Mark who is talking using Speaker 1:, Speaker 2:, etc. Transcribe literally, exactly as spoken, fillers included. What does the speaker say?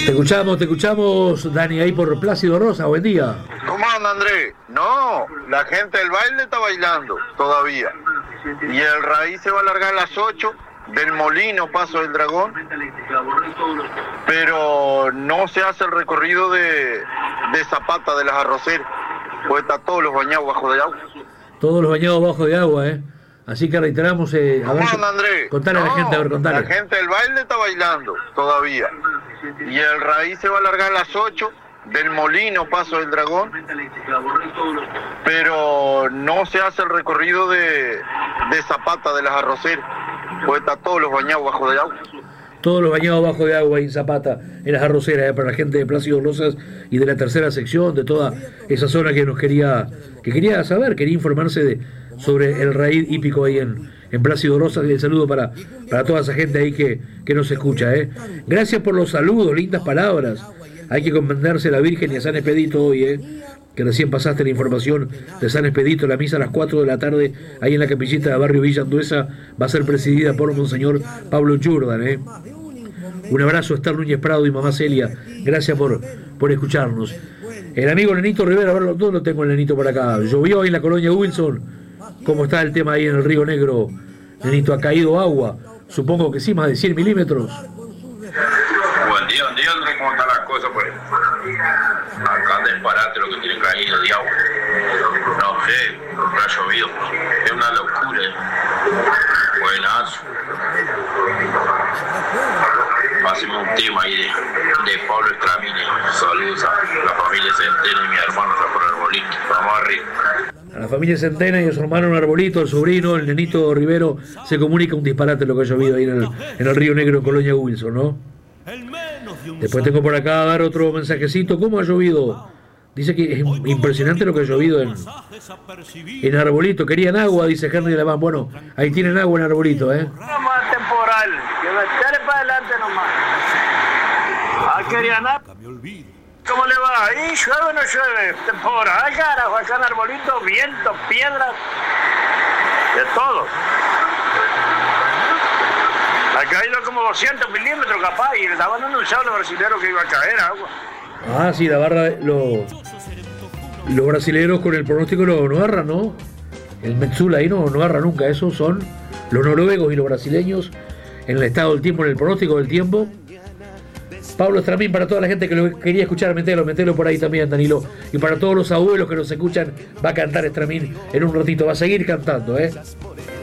Speaker 1: Te escuchamos, te escuchamos, Dani, ahí por Plácido Rosa, buen día.
Speaker 2: ¿Cómo anda, Andrés? No, la gente del baile está bailando todavía. Y el raíz se va a largar a las ocho, del Molino, Paso del Dragón. Pero no se hace el recorrido de, de Zapata, de las Arroceras, pues está todos los bañados bajo de agua.
Speaker 1: Todos los bañados bajo de agua, ¿eh? Así que reiteramos, eh, a
Speaker 2: ¿Cómo
Speaker 1: ver,
Speaker 2: anda, Andrés?
Speaker 1: contale
Speaker 2: no,
Speaker 1: a la gente, a ver, contale.
Speaker 2: La gente del baile está bailando todavía. Y el raíz se va a largar a las ocho, del Molino, Paso del Dragón. Pero no se hace el recorrido de, de Zapata, de las Arroceras, pues está todos los bañados bajo de agua.
Speaker 1: Todos los bañados bajo de agua en Zapata, en las Arroceras, eh, para la gente de Plácido Rosas y de la tercera sección, de toda esa zona que nos quería, que quería saber, quería informarse de, sobre el raíz hípico ahí en, en Plácido Rosas. Y el saludo para, para toda esa gente ahí que, que nos escucha. Eh. Gracias por los saludos, lindas palabras. Hay que encomendarse a la Virgen y a San Expedito hoy, eh, que recién pasaste la información de San Expedito. La misa a las cuatro de la tarde, ahí en la capillita de Barrio Villa Anduesa, va a ser presidida por Monseñor Pablo Jordan. Eh. Un abrazo a Esther Núñez Prado y mamá Celia. Gracias por, por escucharnos. El amigo Nenito Rivera, a ver, ¿dónde lo tengo el Nenito por acá? Llovió ahí en la colonia Wilson. ¿Cómo está el tema ahí en el Río Negro? Nenito, ¿ha caído agua? Supongo que sí, más de cien milímetros.
Speaker 3: Buen día, buen día, Andrés, ¿cómo están las cosas? Pues acá disparate lo que tiene caído de agua. No sé, no ha llovido. Es una locura. Buenazo. Hacemos un tema ahí de, de Pablo Estramini. Saludos a la familia Centeno y mi hermano por Arbolito. Vamos arriba.
Speaker 1: A la familia Centena y a su hermano un Arbolito, el sobrino, el Nenito Rivero, se comunica un disparate lo que ha llovido ahí en el, en el Río Negro, en Colonia Wilson, ¿no? Después tengo por acá a dar otro mensajecito. ¿Cómo ha llovido? Dice que es impresionante lo que ha llovido en, en Arbolito. Querían agua, dice Henry Alemán. Bueno, ahí tienen agua en Arbolito, ¿eh?
Speaker 4: Vamos a temporal, que meterle para adelante nomás. Ah, querían agua. ¿Cómo le va? ¿Ahí llueve o no llueve? Temporal, carajo, acá en Arbolito, viento, piedras, de todo. Acá ha ido como doscientos milímetros capaz y le estaban anunciando a los brasileños que iba a caer agua.
Speaker 1: Ah, sí, la barra, los, los brasileños con el pronóstico no, no agarran, ¿no? El Metsula ahí no, no agarra nunca. Esos son los noruegos y los brasileños en el estado del tiempo, en el pronóstico del tiempo. Pablo Estramín, para toda la gente que lo quería escuchar, metelo, metelo por ahí también, Danilo. Y para todos los abuelos que nos escuchan, va a cantar Estramín en un ratito, va a seguir cantando, ¿eh?